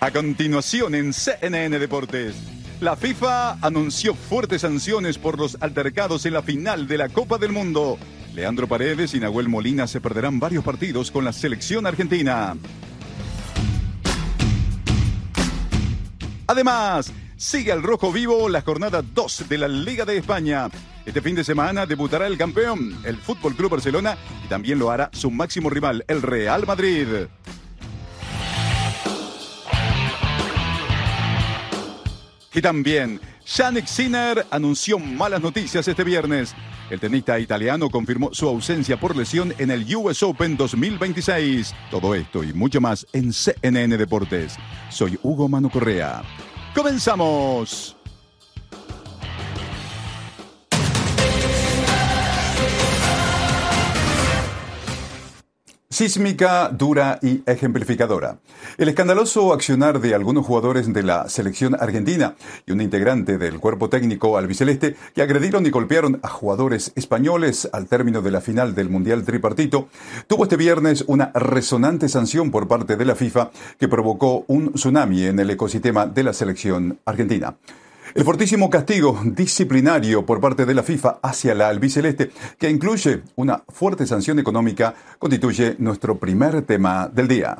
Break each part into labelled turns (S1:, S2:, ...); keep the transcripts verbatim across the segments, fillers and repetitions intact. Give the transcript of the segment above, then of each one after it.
S1: A continuación en C N N Deportes, la FIFA anunció fuertes sanciones por los altercados en la final de la Copa del Mundo. Leandro Paredes y Nahuel Molina se perderán varios partidos con la selección argentina. Además, sigue al rojo vivo la jornada dos de la Liga de España. Este fin de semana debutará el campeón, el Fútbol Club Barcelona, y también lo hará su máximo rival, el Real Madrid. Y también, Jannik Sinner anunció malas noticias este viernes. El tenista italiano confirmó su ausencia por lesión en el U S Open dos mil veintiséis. Todo esto y mucho más en C N N Deportes. Soy Hugo Mano Correa. ¡Comenzamos! Sísmica, dura y ejemplificadora. El escandaloso accionar de algunos jugadores de la selección argentina y un integrante del cuerpo técnico albiceleste que agredieron y golpearon a jugadores españoles al término de la final del Mundial Tripartito tuvo este viernes una resonante sanción por parte de la FIFA que provocó un tsunami en el ecosistema de la selección argentina. El fortísimo castigo disciplinario por parte de la FIFA hacia la albiceleste, que incluye una fuerte sanción económica, constituye nuestro primer tema del día.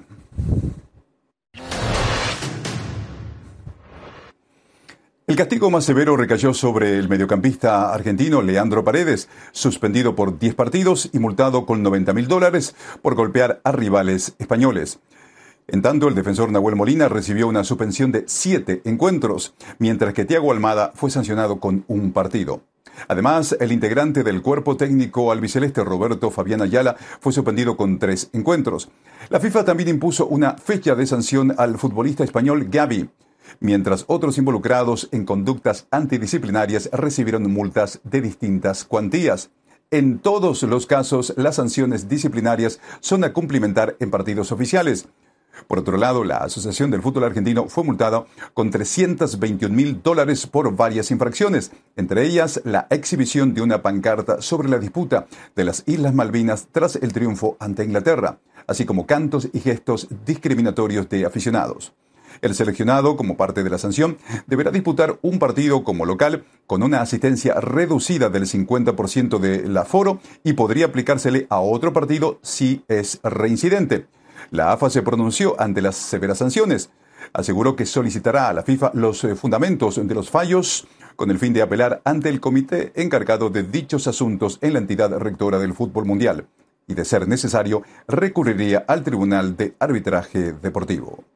S1: El castigo más severo recayó sobre el mediocampista argentino Leandro Paredes, suspendido por diez partidos y multado con noventa mil dólares por golpear a rivales españoles. En tanto, el defensor Nahuel Molina recibió una suspensión de siete encuentros, mientras que Thiago Almada fue sancionado con un partido. Además, el integrante del cuerpo técnico albiceleste Roberto Fabián Ayala fue suspendido con tres encuentros. La FIFA también impuso una fecha de sanción al futbolista español Gavi, mientras otros involucrados en conductas antidisciplinarias recibieron multas de distintas cuantías. En todos los casos, las sanciones disciplinarias son a cumplimentar en partidos oficiales. Por otro lado, la Asociación del Fútbol Argentino fue multada con trescientos veintiún mil dólares por varias infracciones, entre ellas la exhibición de una pancarta sobre la disputa de las Islas Malvinas tras el triunfo ante Inglaterra, así como cantos y gestos discriminatorios de aficionados. El seleccionado, como parte de la sanción, deberá disputar un partido como local con una asistencia reducida del cincuenta por ciento del aforo y podría aplicársele a otro partido si es reincidente. La A F A se pronunció ante las severas sanciones. Aseguró que solicitará a la FIFA los fundamentos de los fallos con el fin de apelar ante el comité encargado de dichos asuntos en la entidad rectora del fútbol mundial y, de ser necesario, recurriría al Tribunal de Arbitraje Deportivo.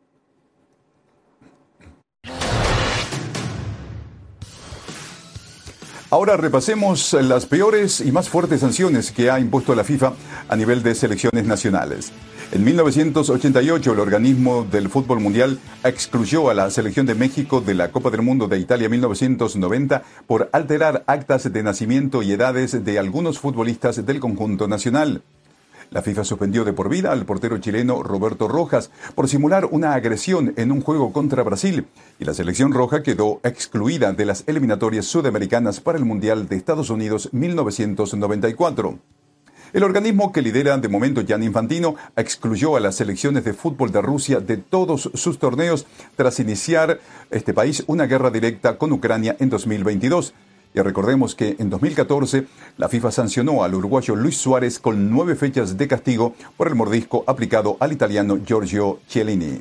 S1: Ahora repasemos las peores y más fuertes sanciones que ha impuesto la FIFA a nivel de selecciones nacionales. En mil novecientos ochenta y ocho, el organismo del fútbol mundial excluyó a la selección de México de la Copa del Mundo de Italia mil novecientos noventa por alterar actas de nacimiento y edades de algunos futbolistas del conjunto nacional. La FIFA suspendió de por vida al portero chileno Roberto Rojas por simular una agresión en un juego contra Brasil, y la selección roja quedó excluida de las eliminatorias sudamericanas para el Mundial de Estados Unidos mil novecientos noventa y cuatro. El organismo que lidera de momento Gianni Infantino excluyó a las selecciones de fútbol de Rusia de todos sus torneos tras iniciar este país una guerra directa con Ucrania en dos mil veintidós. Y recordemos que en dos mil catorce la FIFA sancionó al uruguayo Luis Suárez con nueve fechas de castigo por el mordisco aplicado al italiano Giorgio Chiellini.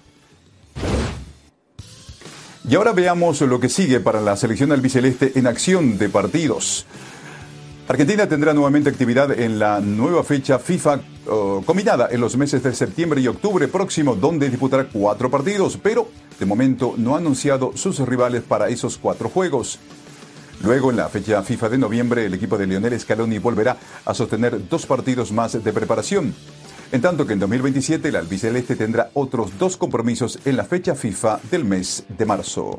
S1: Y ahora veamos lo que sigue para la selección albiceleste en acción de partidos. Argentina tendrá nuevamente actividad en la nueva fecha FIFA uh, combinada en los meses de septiembre y octubre próximo, donde disputará cuatro partidos, pero de momento no ha anunciado sus rivales para esos cuatro juegos. Luego, en la fecha FIFA de noviembre, el equipo de Lionel Scaloni volverá a sostener dos partidos más de preparación. En tanto que en dos mil veintisiete, el albiceleste tendrá otros dos compromisos en la fecha FIFA del mes de marzo.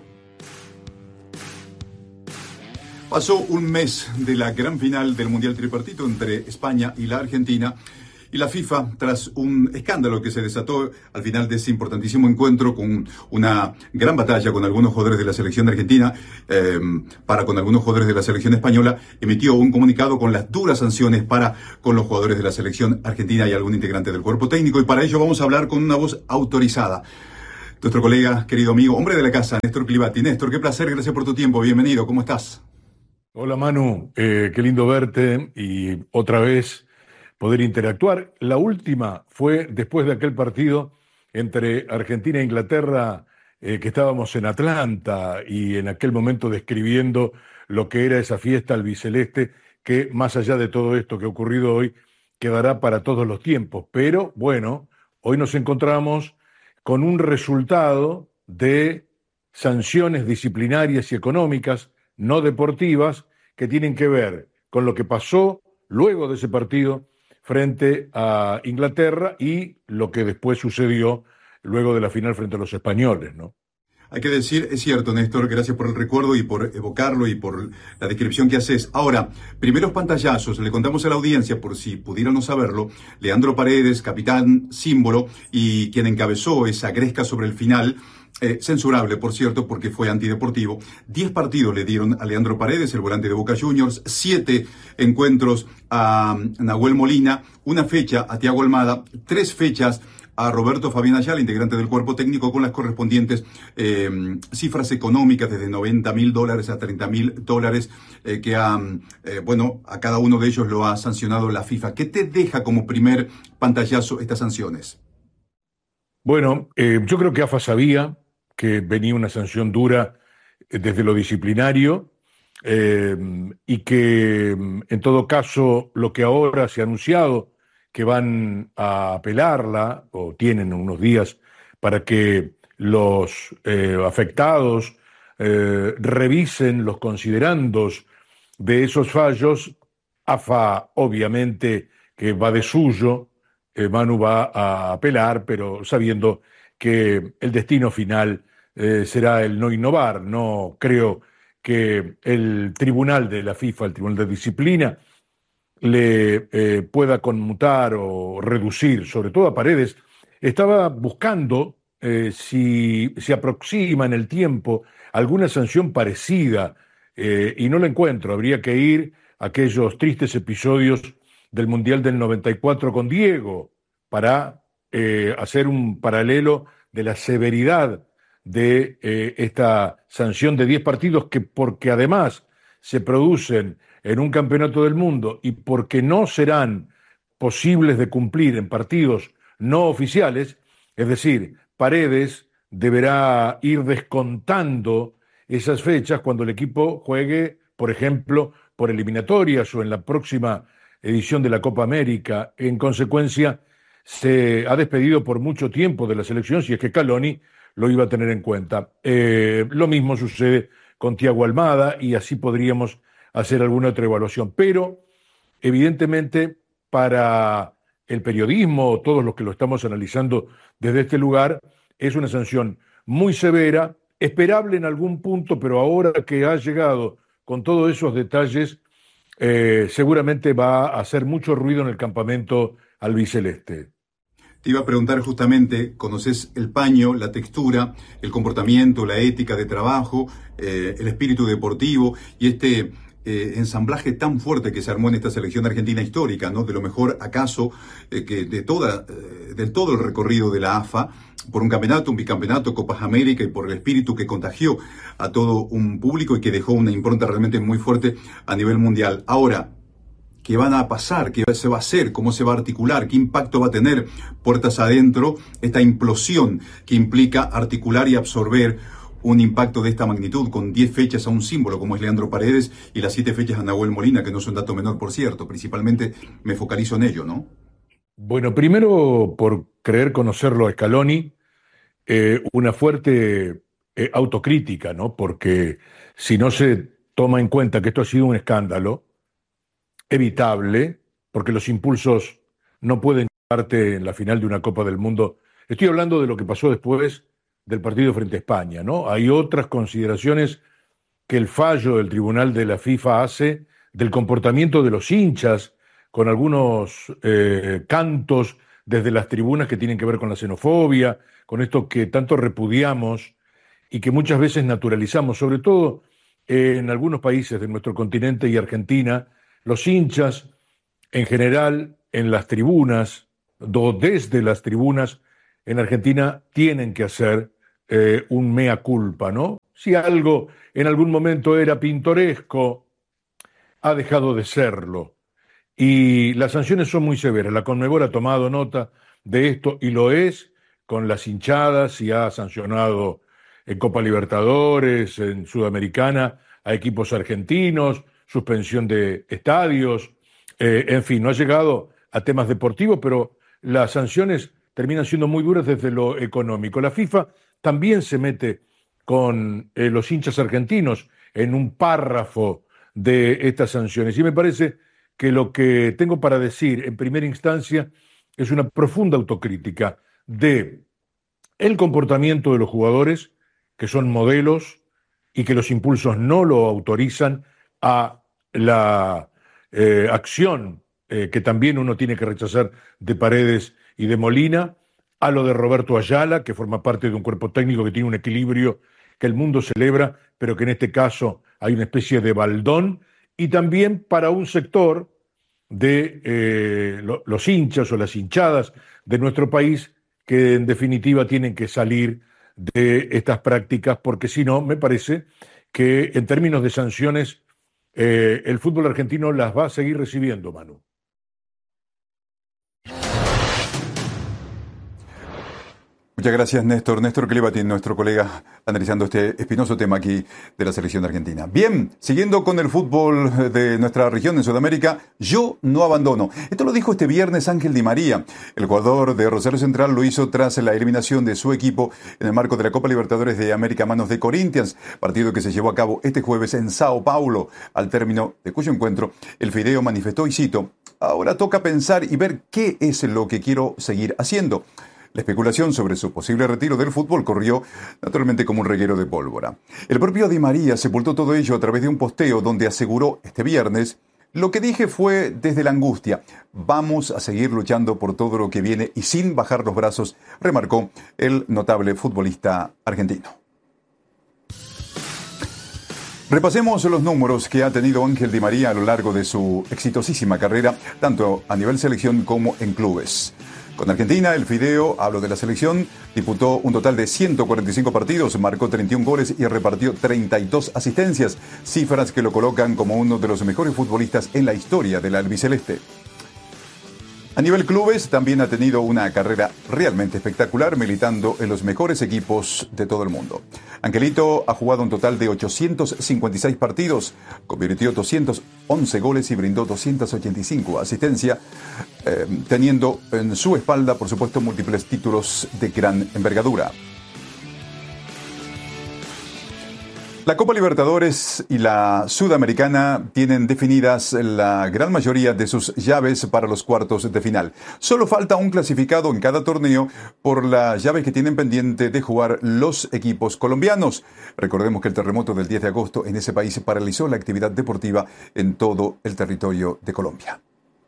S1: Pasó un mes de la gran final del Mundial Tripartito entre España y la Argentina, y la FIFA, tras un escándalo que se desató al final de ese importantísimo encuentro, con una gran batalla con algunos jugadores de la selección argentina, eh, para con algunos jugadores de la selección española, emitió un comunicado con las duras sanciones para con los jugadores de la selección argentina y algún integrante del cuerpo técnico, y para ello vamos a hablar con una voz autorizada. Nuestro colega, querido amigo, hombre de la casa, Néstor Clivati. Néstor, qué placer, gracias por tu tiempo, bienvenido, ¿cómo estás?
S2: Hola Manu, eh, qué lindo verte y otra vez poder interactuar. La última fue después de aquel partido entre Argentina e Inglaterra, eh, que estábamos en Atlanta y en aquel momento describiendo lo que era esa fiesta albiceleste, que más allá de todo esto que ha ocurrido hoy, quedará para todos los tiempos. Pero bueno, hoy nos encontramos con un resultado de sanciones disciplinarias y económicas no deportivas que tienen que ver con lo que pasó luego de ese partido frente a Inglaterra y lo que después sucedió luego de la final frente a los españoles, ¿no?
S1: Hay que decir, es cierto, Néstor, gracias por el recuerdo y por evocarlo y por la descripción que haces. Ahora, primeros pantallazos, le contamos a la audiencia, por si pudieran no saberlo, Leandro Paredes, capitán, símbolo, y quien encabezó esa gresca sobre el final, eh, censurable, por cierto, porque fue antideportivo. Diez partidos le dieron a Leandro Paredes, el volante de Boca Juniors, siete encuentros a Nahuel Molina, una fecha a Thiago Almada, tres fechas a Roberto Fabián Ayala, integrante del cuerpo técnico, con las correspondientes eh, cifras económicas, desde noventa mil dólares a treinta mil dólares, eh, que han, eh, bueno, a cada uno de ellos lo ha sancionado la FIFA. ¿Qué te deja como primer pantallazo estas sanciones?
S2: Bueno, eh, yo creo que AFA sabía que venía una sanción dura eh, desde lo disciplinario eh, y que mm, en todo caso lo que ahora se ha anunciado que van a apelarla o tienen unos días para que los eh, afectados eh, revisen los considerandos de esos fallos. AFA obviamente que va de suyo, eh, Manu va a apelar, pero sabiendo que el destino final eh, será el no innovar. No creo que el tribunal de la FIFA, el tribunal de disciplina, le eh, pueda conmutar o reducir, sobre todo a Paredes. Estaba buscando eh, si se aproxima en el tiempo alguna sanción parecida eh, y no la encuentro. Habría que ir a aquellos tristes episodios del Mundial del noventa y cuatro con Diego para eh, hacer un paralelo de la severidad de eh, esta sanción de diez partidos que, porque además se producen en un campeonato del mundo y porque no serán posibles de cumplir en partidos no oficiales, es decir, Paredes deberá ir descontando esas fechas cuando el equipo juegue, por ejemplo, por eliminatorias o en la próxima edición de la Copa América. En consecuencia, se ha despedido por mucho tiempo de la selección, si es que Scaloni lo iba a tener en cuenta. Eh, lo mismo sucede con Thiago Almada y así podríamos hacer alguna otra evaluación. Pero, evidentemente, para el periodismo, todos los que lo estamos analizando desde este lugar, es una sanción muy severa, esperable en algún punto, pero ahora que ha llegado con todos esos detalles, eh, seguramente va a hacer mucho ruido en el campamento albiceleste.
S1: Te iba a preguntar justamente, ¿conoces el paño, la textura, el comportamiento, la ética de trabajo, eh, el espíritu deportivo y este eh, ensamblaje tan fuerte que se armó en esta selección argentina histórica, ¿no? De lo mejor, acaso, eh, que de toda, eh, del todo el recorrido de la AFA, por un campeonato, un bicampeonato, Copas América y por el espíritu que contagió a todo un público y que dejó una impronta realmente muy fuerte a nivel mundial. Ahora, ¿qué van a pasar? ¿Qué se va a hacer? ¿Cómo se va a articular? ¿Qué impacto va a tener puertas adentro esta implosión que implica articular y absorber un impacto de esta magnitud con diez fechas a un símbolo como es Leandro Paredes y las siete fechas a Nahuel Molina, que no es un dato menor, por cierto? Principalmente me focalizo en ello, ¿no?
S2: Bueno, primero por creer conocerlo a Scaloni, eh, una fuerte eh, autocrítica, ¿no? Porque si no se toma en cuenta que esto ha sido un escándalo evitable, porque los impulsos no pueden llevarte en la final de una Copa del Mundo. Estoy hablando de lo que pasó después del partido frente a España, ¿no? Hay otras consideraciones que el fallo del Tribunal de la FIFA hace del comportamiento de los hinchas con algunos eh, cantos desde las tribunas que tienen que ver con la xenofobia, con esto que tanto repudiamos y que muchas veces naturalizamos, sobre todo eh, en algunos países de nuestro continente y Argentina, los hinchas en general en las tribunas, o desde las tribunas en Argentina, tienen que hacer eh, un mea culpa, ¿no? Si algo en algún momento era pintoresco, ha dejado de serlo. Y las sanciones son muy severas. La Conmebol ha tomado nota de esto y lo es con las hinchadas y ha sancionado en Copa Libertadores, en Sudamericana, a equipos argentinos, suspensión de estadios, eh, en fin, no ha llegado a temas deportivos, pero las sanciones terminan siendo muy duras desde lo económico. La FIFA también se mete con eh, los hinchas argentinos en un párrafo de estas sanciones y me parece que lo que tengo para decir en primera instancia es una profunda autocrítica de el comportamiento de los jugadores, que son modelos y que los impulsos no lo autorizan, a la eh, acción eh, que también uno tiene que rechazar de Paredes y de Molina, a lo de Roberto Ayala, que forma parte de un cuerpo técnico que tiene un equilibrio que el mundo celebra, pero que en este caso hay una especie de baldón, y también para un sector de eh, lo, los hinchas o las hinchadas de nuestro país que en definitiva tienen que salir de estas prácticas porque si no, me parece que en términos de sanciones eh, el fútbol argentino las va a seguir recibiendo, Manu.
S1: Muchas gracias, Néstor. Néstor Clibati, nuestro colega, analizando este espinoso tema aquí de la selección argentina. Bien, siguiendo con el fútbol de nuestra región en Sudamérica, yo no abandono. Esto lo dijo este viernes Ángel Di María. El jugador de Rosario Central lo hizo tras la eliminación de su equipo en el marco de la Copa Libertadores de América a manos de Corinthians, partido que se llevó a cabo este jueves en Sao Paulo, al término de cuyo encuentro el Fideo manifestó, y cito: "Ahora toca pensar y ver qué es lo que quiero seguir haciendo". La especulación sobre su posible retiro del fútbol corrió naturalmente como un reguero de pólvora. El propio Di María sepultó todo ello a través de un posteo donde aseguró este viernes: "Lo que dije fue desde la angustia. Vamos a seguir luchando por todo lo que viene y sin bajar los brazos", remarcó el notable futbolista argentino. Repasemos los números que ha tenido Ángel Di María a lo largo de su exitosísima carrera, tanto a nivel selección como en clubes. Con Argentina, el Fideo, hablo de la selección, disputó un total de ciento cuarenta y cinco partidos, marcó treinta y un goles y repartió treinta y dos asistencias, cifras que lo colocan como uno de los mejores futbolistas en la historia del albiceleste. A nivel clubes, también ha tenido una carrera realmente espectacular, militando en los mejores equipos de todo el mundo. Angelito ha jugado un total de ochocientos cincuenta y seis partidos, convirtió doscientos once goles y brindó doscientas ochenta y cinco asistencias, eh, teniendo en su espalda, por supuesto, múltiples títulos de gran envergadura. La Copa Libertadores y la Sudamericana tienen definidas la gran mayoría de sus llaves para los cuartos de final. Solo falta un clasificado en cada torneo por la llave que tienen pendiente de jugar los equipos colombianos. Recordemos que el terremoto del diez de agosto en ese país paralizó la actividad deportiva en todo el territorio de Colombia.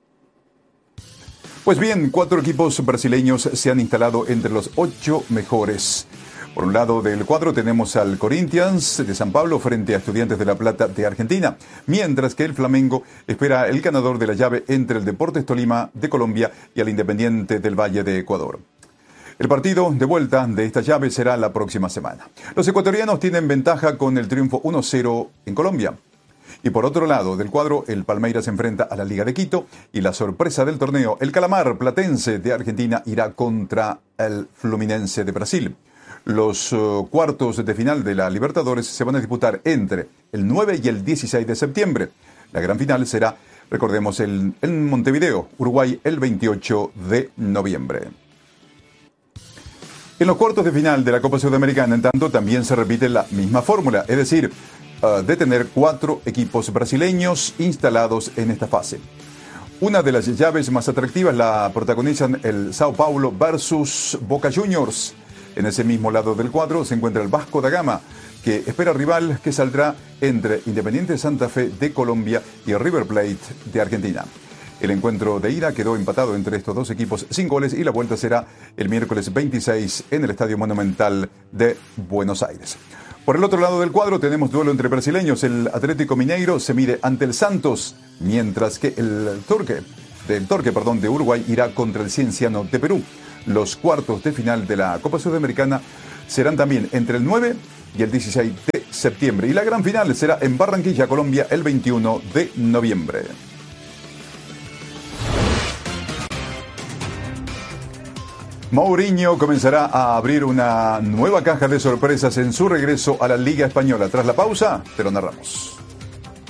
S1: Pues bien, cuatro equipos brasileños se han instalado entre los ocho mejores. Por un lado del cuadro tenemos al Corinthians de San Pablo frente a Estudiantes de La Plata de Argentina, mientras que el Flamengo espera el ganador de la llave entre el Deportes Tolima de Colombia y el Independiente del Valle de Ecuador. El partido de vuelta de esta llave será la próxima semana. Los ecuatorianos tienen ventaja con el triunfo uno cero en Colombia. Y por otro lado del cuadro, el Palmeiras se enfrenta a la Liga de Quito y la sorpresa del torneo, el Calamar Platense de Argentina, irá contra el Fluminense de Brasil. Los uh, cuartos de final de la Libertadores se van a disputar entre el nueve y el dieciséis de septiembre. La gran final será, recordemos, el, en Montevideo, Uruguay, el veintiocho de noviembre. En los cuartos de final de la Copa Sudamericana, en tanto, también se repite la misma fórmula, es decir, uh, de tener cuatro equipos brasileños instalados en esta fase. Una de las llaves más atractivas la protagonizan el Sao Paulo versus Boca Juniors. En ese mismo lado del cuadro se encuentra el Vasco da Gama, que espera rival que saldrá entre Independiente Santa Fe de Colombia y River Plate de Argentina. El encuentro de ida quedó empatado entre estos dos equipos sin goles y la vuelta será el miércoles veintiséis en el Estadio Monumental de Buenos Aires. Por el otro lado del cuadro tenemos duelo entre brasileños. El Atlético Mineiro se mide ante el Santos, mientras que el Torque, del Torque, perdón, de Uruguay irá contra el Cienciano de Perú. Los cuartos de final de la Copa Sudamericana serán también entre el nueve y el dieciséis de septiembre. Y la gran final será en Barranquilla, Colombia, el veintiuno de noviembre. Mourinho comenzará a abrir una nueva caja de sorpresas en su regreso a la Liga Española. Tras la pausa, te lo narramos.